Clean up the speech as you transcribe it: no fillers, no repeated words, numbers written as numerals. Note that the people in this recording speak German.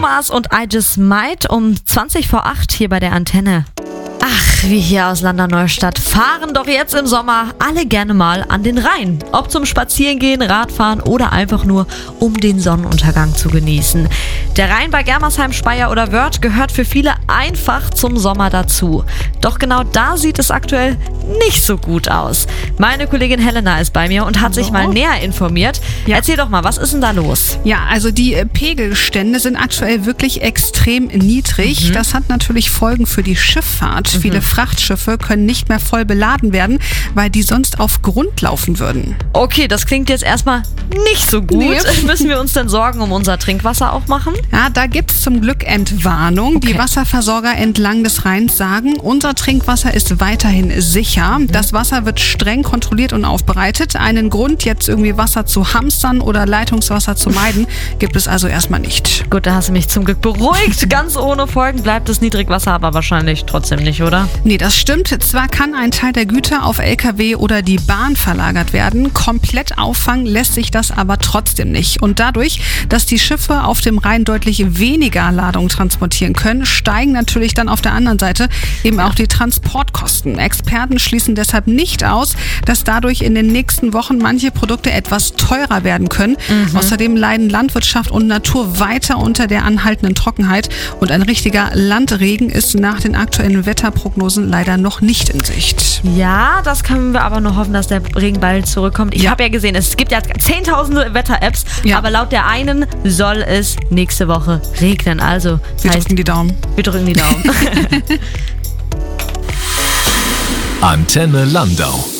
Mars und I Just Might um 20:08 hier bei der Antenne. Ach, wir hier aus Landau-Neustadt fahren doch jetzt im Sommer alle gerne mal an den Rhein. Ob zum Spazierengehen, Radfahren oder einfach nur, um den Sonnenuntergang zu genießen. Der Rhein bei Germersheim, Speyer oder Wörth gehört für viele einfach zum Sommer dazu. Doch genau da sieht es aktuell nicht so gut aus. Meine Kollegin Helena ist bei mir und hat sich mal näher informiert. Ja. Erzähl doch mal, was ist denn da los? Ja, also die Pegelstände sind aktuell wirklich extrem niedrig. Das hat natürlich Folgen für die Schifffahrt. Viele Frachtschiffe können nicht mehr voll beladen werden, weil die sonst auf Grund laufen würden. Okay, das klingt jetzt erstmal nicht so gut. Nee. Müssen wir uns denn Sorgen um unser Trinkwasser auch machen? Ja, da gibt's zum Glück Entwarnung. Okay. Die Wasserversorger entlang des Rheins sagen, unser Trinkwasser ist weiterhin sicher. Das Wasser wird streng kontrolliert und aufbereitet. Einen Grund, jetzt irgendwie Wasser zu hamstern oder Leitungswasser zu meiden, gibt es also erstmal nicht. Gut, da hast du mich zum Glück beruhigt. Ganz ohne Folgen bleibt das Niedrigwasser aber wahrscheinlich trotzdem nicht, oder? Nee, das stimmt. Zwar kann ein Teil der Güter auf LKW oder die Bahn verlagert werden, komplett auffangen lässt sich das aber trotzdem nicht. Und dadurch, dass die Schiffe auf dem Rhein deutlich weniger Ladung transportieren können, steigen natürlich dann auf der anderen Seite eben auch die Transportkosten. Experten schließen deshalb nicht aus, dass dadurch in den nächsten Wochen manche Produkte etwas teurer werden können. Außerdem leiden Landwirtschaft und Natur weiter unter der anhaltenden Trockenheit und ein richtiger Landregen ist nach den aktuellen Wetterprognosen leider noch nicht in Sicht. Ja, das können wir aber nur hoffen, dass der Regen bald zurückkommt. Ich habe ja gesehen, es gibt ja 10.000 Wetter-Apps, aber laut der einen soll es nächste Woche regnen. Also, wir drücken die Daumen. Wir drücken die Daumen. Antenne Landau.